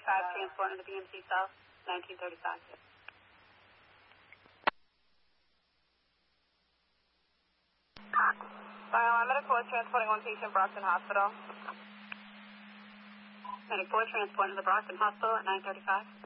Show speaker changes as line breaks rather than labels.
transporting to BMC South, 1935.
I'm Medic 4 transporting one patient, Brockton Hospital.
Medic 4 transporting to the Brockton Hospital at 9:35.